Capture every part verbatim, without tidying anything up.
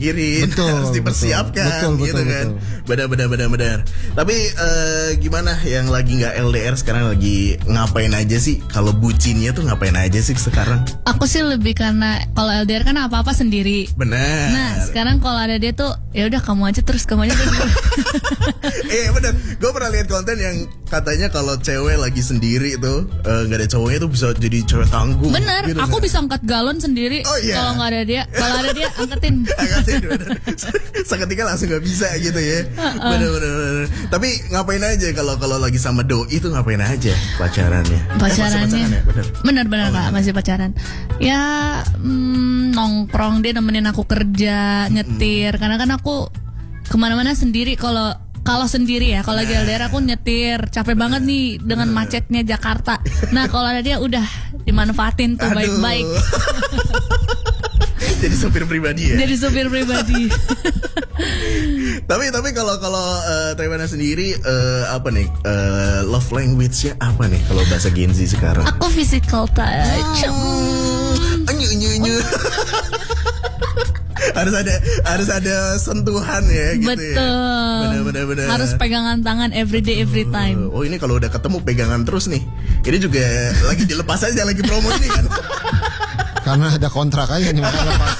dipikirin, betul, harus dipersiapkan, betul, betul, gitu betul, kan. betul. Benar-benar, benar-benar. Tapi uh, gimana yang lagi nggak L D R sekarang lagi ngapain aja sih? Kalau bucinnya tuh ngapain aja sih sekarang? Aku sih lebih karena kalau L D R kan apa-apa sendiri. Benar. Nah sekarang kalau ada dia tuh ya udah kamu aja terus kamu aja terus. Iya benar. Gue pernah lihat konten yang katanya kalau cewek lagi sendiri tuh nggak uh, ada cowoknya tuh bisa jadi cewek tangguh. Bener. Gitu, aku kan? bisa angkat galon sendiri. Oh, iya. Kalau nggak ada dia, kalau ada dia angkatin. Angkatin bener. Seketika langsung nggak bisa gitu ya. Uh-uh. Bener-bener. Tapi ngapain aja kalau kalau lagi sama doi itu ngapain aja pacarannya? Pacarannya. Eh, bener. Bener-bener oh, Kak, masih pacaran. Ya mm, nongkrong, dia nemenin aku kerja, nyetir. Karena kan aku kemana-mana sendiri. Kalau kalau sendiri ya, kalau lagi L D R aku nyetir, capek banget nih dengan macetnya Jakarta. Nah kalau ada dia udah dimanfaatin tuh. Aduh. Baik-baik. Jadi sopir pribadi ya. Jadi sopir pribadi. tapi tapi kalau kalau uh, Trevana sendiri uh, apa nih uh, love language-nya apa nih kalau bahasa Gen Z sekarang? Aku physical touch. Hmm. Anyu anyu anyu. harus ada harus ada sentuhan ya gitu. Betul. Ya. Benar benar. Harus pegangan tangan every day every time. Oh ini kalau udah ketemu pegangan terus nih. Ini juga lagi dilepas aja lagi promo ini kan. Karena ada kontrak aja nih makanya lepas.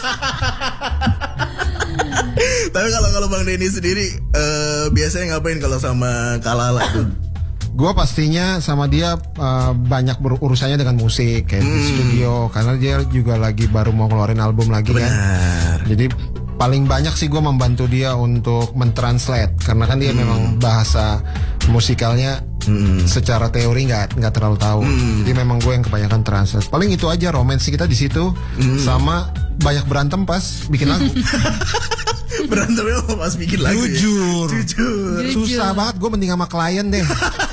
Tapi kalau kalau Bang Denny sendiri uh, biasanya ngapain kalau sama Kalala tuh? Gue pastinya sama dia uh, banyak berurusannya dengan musik kayak hmm. di studio karena dia juga lagi baru mau ngeluarin album lagi. Benar. Kan. Jadi paling banyak sih gue membantu dia untuk mentranslate karena kan dia hmm. memang bahasa musikalnya hmm. secara teori nggak nggak terlalu tahu. Hmm. Jadi memang gue yang kebanyakan translate. Paling itu aja romance kita di situ hmm. sama banyak berantem pas bikin lagu. Berantemnya pas bikin lagu. Jujur. Ya? Jujur. Susah banget gue mending sama klien deh.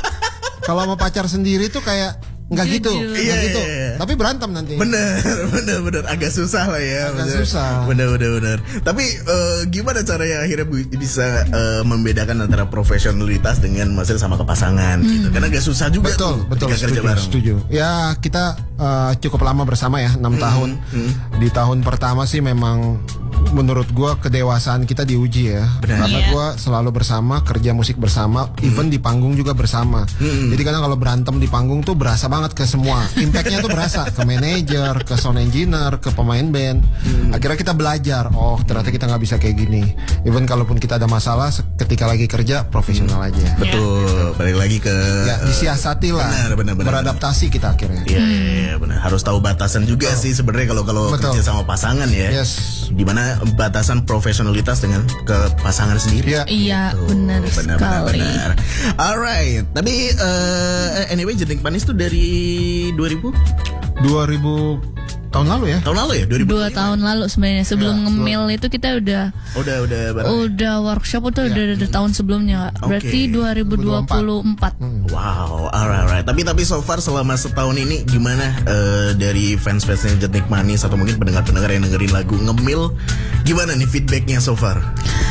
Kalau sama pacar sendiri tuh kayak nggak gitu, nggak iya, gitu. Iya, iya. Tapi berantem nanti. Bener, bener, bener. Agak susah lah ya. Agak bener. susah. Bener, bener, bener. Tapi uh, gimana caranya akhirnya bisa uh, membedakan antara profesionalitas dengan masalah sama kepasangan hmm. gitu? Karena agak susah juga. Betul, tuh, betul. Setuju, setuju. Ya kita uh, cukup lama bersama ya, enam hmm. tahun. Hmm. Di tahun pertama sih memang menurut gue kedewasaan kita diuji ya. Benar. Karena yeah. gue selalu bersama, kerja musik bersama, hmm. even di panggung juga bersama. Hmm. Jadi kadang kalau berantem di panggung tuh berasa banget ke semua. Impactnya tuh berasa ke manajer, ke sound engineer, ke pemain band. Hmm. Akhirnya kita belajar. Oh ternyata kita nggak bisa kayak gini. Even kalaupun kita ada masalah, ketika lagi kerja profesional hmm. aja. Betul. Balik lagi ke ya, disiasati lah. Benar, benar, benar, beradaptasi benar. Kita akhirnya. Iya, iya, iya, benar. Harus tahu batasan juga betul. Sih sebenarnya kalau kalau kerja sama pasangan ya. Yes. Dimana batasan profesionalitas dengan ke pasangan sendiri. Iya, iya benar, benar sekali. Benar. Alright, tapi uh, anyway Jentik Manis tuh dari dua ribu dua ribu tahun lalu ya? Tahun lalu ya? dua ribu Dua tahun lalu sebenarnya sebelum ya, ngemil itu kita udah udah udah barang. Udah workshop itu ya. udah dari hmm. tahun sebelumnya. Berarti okay. dua ribu dua puluh empat. Hmm. Wow, alright, alright. Tapi tapi so far selama setahun ini gimana uh, dari fans-fansnya Jentik Manis atau mungkin pendengar-pendengar yang dengerin lagu Ngemil, gimana nih feedbacknya so far?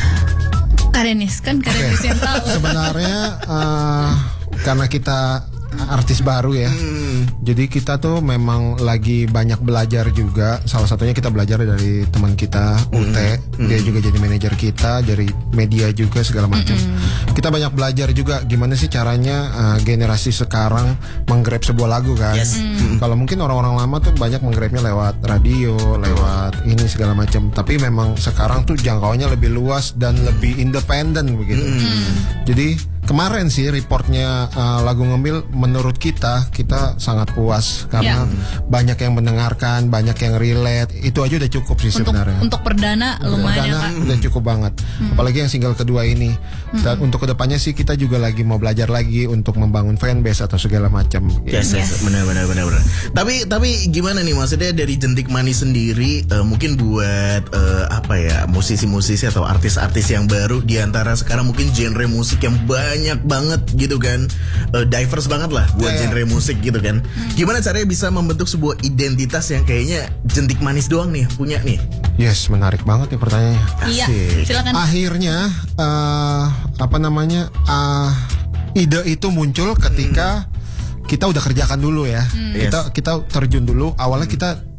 Karenis kan Karenis okay. yang tahu. Sebenarnya uh, karena kita artis baru ya, hmm. jadi kita tuh memang lagi banyak belajar juga. Salah satunya kita belajar dari teman kita U T, hmm. dia juga jadi manajer kita, dari media juga segala macam. Hmm. Kita banyak belajar juga gimana sih caranya uh, generasi sekarang menggrab sebuah lagu kan. Yes. Hmm. Kalau mungkin orang-orang lama tuh banyak menggrabnya lewat radio, lewat ini segala macam. Tapi memang sekarang tuh jangkauannya lebih luas dan lebih independen begitu. Hmm. Jadi kemarin sih reportnya uh, lagu Ngemil menurut kita kita sangat puas karena yeah. banyak yang mendengarkan, banyak yang relate. Itu aja udah cukup sih untuk, sebenarnya. Untuk perdana lumayan perdana ya, udah cukup banget. Hmm. Apalagi yang single kedua ini. Hmm. Dan untuk kedepannya sih kita juga lagi mau belajar lagi untuk membangun fanbase atau segala macam. Yes, yes, yes. Benar, benar, benar, benar. Tapi tapi gimana nih maksudnya dari Jentik Manis sendiri uh, mungkin buat uh, apa ya musisi-musisi atau artis-artis yang baru di antara sekarang mungkin genre musik yang banyak banget gitu kan, uh, diverse banget lah buat yeah, genre yeah. musik gitu kan. Hmm. Gimana caranya bisa membentuk sebuah identitas yang kayaknya Jentik Manis doang nih punya nih? Yes, menarik banget ya pertanyaannya. Iya, silakan. Akhirnya uh, apa namanya uh, ide itu muncul ketika hmm. kita udah kerjakan dulu ya. Hmm. Kita kita terjun dulu. Awalnya hmm. kita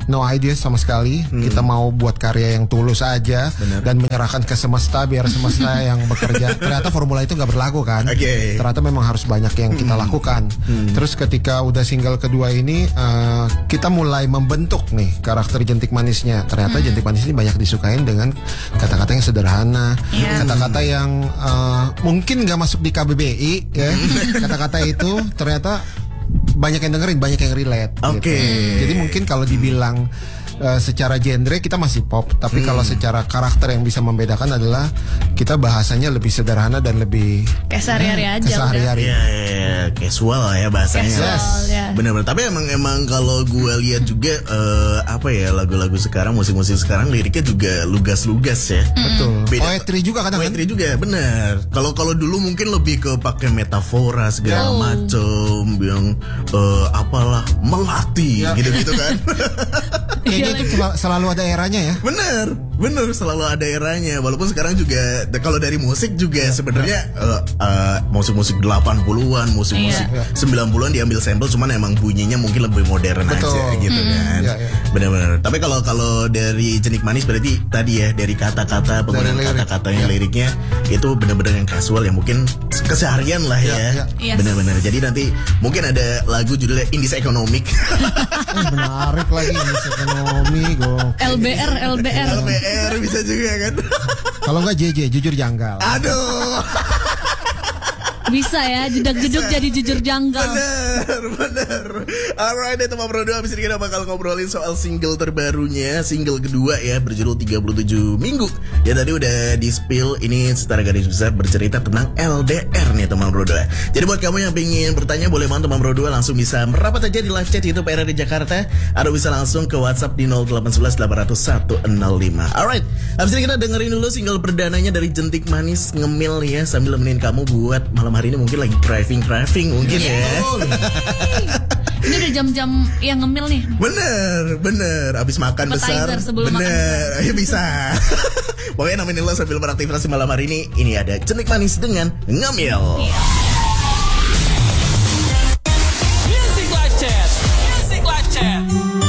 no idea sama sekali. Hmm. Kita mau buat karya yang tulus aja. Bener. Dan menyerahkan ke semesta biar semesta yang bekerja. Ternyata formula itu nggak berlaku kan. Okay. Ternyata memang harus banyak yang kita hmm. lakukan. Hmm. Terus ketika udah single kedua ini uh, kita mulai membentuk nih karakter Jentik Manisnya. Ternyata hmm. Jentik Manis ini banyak disukain dengan kata-kata yang sederhana, yeah. kata-kata yang uh, mungkin nggak masuk di K B B I ya. Kata-kata itu ternyata banyak yang dengerin, banyak yang relate. Oke. Okay. Gitu. Jadi mungkin kalau dibilang Uh, secara genre kita masih pop, tapi hmm. kalau secara karakter yang bisa membedakan adalah kita bahasanya lebih sederhana dan lebih kayak sehari-hari aja. Sehari-hari. Ya, ya, ya, casual ya bahasanya. Casual, yes. ya. Benar-benar. Tapi emang emang kalau gue lihat juga uh, apa ya lagu-lagu sekarang, musik-musik sekarang liriknya juga lugas-lugas ya. Hmm. Betul. Beda. Poetry juga kadang. Poetry juga, benar. Kalau kalau dulu mungkin lebih ke pakai metafora segala oh. macam yang uh, apalah melati ya. Gitu-gitu kan. Kayaknya itu selalu ada eranya ya. Bener, bener selalu ada eranya. Walaupun sekarang juga kalau dari musik juga ya, sebenarnya uh, uh, musik-musik delapan puluhan, musik-musik ya. sembilan puluhan diambil sampel, cuman emang bunyinya mungkin lebih modern Betul. aja gitu hmm. kan. Ya, ya. Bener-bener. Tapi kalau kalau dari Jentik Manis berarti tadi ya dari kata-kata penggunaan kata-katanya ya. liriknya itu bener-bener yang casual yang mungkin keseharian lah ya. ya. ya. Yes. Bener-bener. Jadi nanti mungkin ada lagu judulnya Indis Economic. eh, menarik lagi Indis Economic. L B R, L B R, L B R bisa juga kan? Kalau nggak J J, jujur janggal. Aduh. Bisa ya, jedak-jeduk jadi jujur janggal. Bener, bener. Alright deh teman Bro, abis ini kita bakal ngobrolin soal single terbarunya, single kedua ya, berjudul tiga puluh tujuh minggu. Ya tadi udah di spill, ini secara garis besar bercerita tentang L D R nih teman Bro. Jadi buat kamu yang pengen bertanya, boleh banget teman Bro langsung bisa merapat aja di live chat YouTube R R D Jakarta, atau bisa langsung ke WhatsApp di nol delapan satu satu delapan nol satu nol lima. Alright, abis ini kita dengerin dulu single perdananya dari Jentik Manis, Ngemil ya, sambil nemenin kamu buat malam hari ini mungkin lagi driving-driving mungkin ya. Ini udah jam-jam yang ngemil nih. Bener, bener. Abis makan besar. Bener, makan ya bisa. Pokoknya nemenin lo sambil beraktivitas malam hari ini. Ini ada Jentik Manis dengan Ngemil. Yeah.